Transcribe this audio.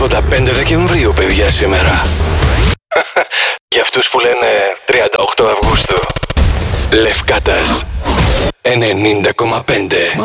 15 Δεκεμβρίου, παιδιά, σήμερα. Για αυτούς που λένε 38 Αυγούστου. Λευκάτας 90,5.